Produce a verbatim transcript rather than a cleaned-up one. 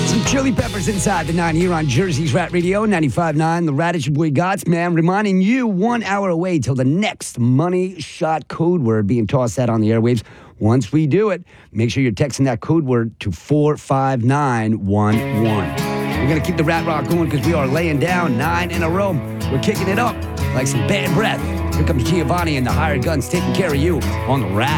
Some Chili Peppers inside the nine here on Jersey's Rat Radio, ninety-five point nine. The Rat is your boy Gods, man. Reminding you one hour away till the next Money Shot code word being tossed out on the airwaves. Once we do it, make sure you're texting that code word to four five nine one one. We're going to keep the Rat Rock going because we are laying down nine in a row. We're kicking it up like some bad breath. Here comes Giovanni and the Hired Guns taking care of you on the Rat.